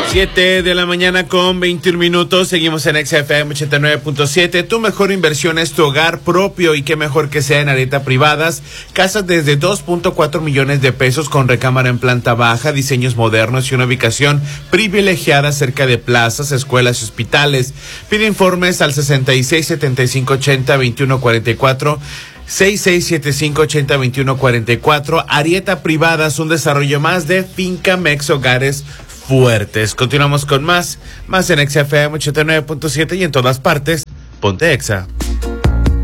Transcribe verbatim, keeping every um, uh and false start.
siete de la mañana con veintiún minutos. Seguimos en X F M ochenta y nueve punto siete. Tu mejor inversión es tu hogar propio, y qué mejor que sea en Arieta Privadas. Casas desde dos punto cuatro millones de pesos con recámara en planta baja, diseños modernos y una ubicación privilegiada cerca de plazas, escuelas y hospitales. Pide informes al sesenta y seis setenta y cinco ochenta veintiuno cuarenta y cuatro. seis seis siete cinco ochenta veintiuno cuarenta y cuatro. Arieta Privadas, un desarrollo más de Finca Mex Hogares Fuertes. Continuamos con más, más en X F M ochenta y nueve punto siete y en todas partes, ponte Exa.